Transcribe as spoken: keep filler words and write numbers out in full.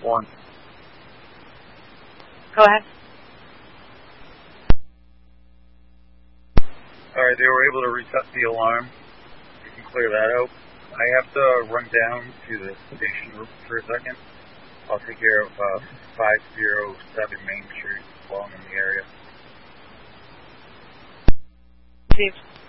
One. Go ahead. Alright, they were able to reset the alarm. You can clear that out. I have to run down to the station for a second. I'll take care of uh, five oh seven Main Street while I'm in the area. Steve.